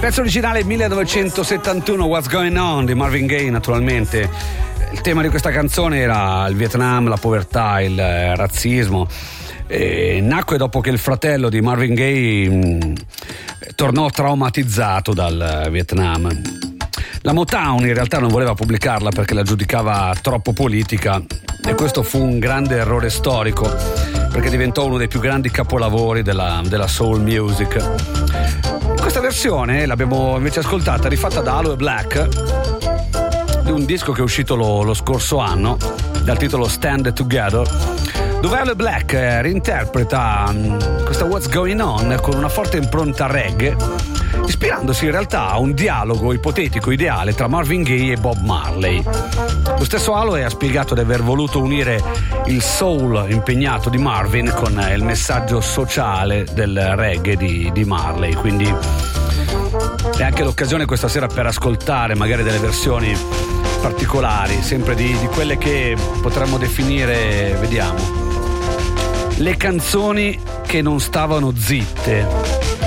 Pezzo originale 1971, What's Going On di Marvin Gaye, naturalmente. Il tema di questa canzone era il Vietnam, la povertà, il razzismo. Nacque dopo che il fratello di Marvin Gaye tornò traumatizzato dal Vietnam. La Motown in realtà non voleva pubblicarla perché la giudicava troppo politica, e questo fu un grande errore storico, perché diventò uno dei più grandi capolavori della soul music. Questa versione l'abbiamo invece ascoltata, rifatta da Aloe Black, di un disco che è uscito lo scorso anno dal titolo Stand Together, dove Aloe Black reinterpreta questa What's Going On con una forte impronta reggae, ispirandosi in realtà a un dialogo ipotetico ideale tra Marvin Gaye e Bob Marley. Lo stesso Aloe ha spiegato di aver voluto unire il soul impegnato di Marvin con il messaggio sociale del reggae di Marley, quindi è anche l'occasione questa sera per ascoltare magari delle versioni particolari, sempre di quelle che potremmo definire, vediamo, le canzoni che non stavano zitte.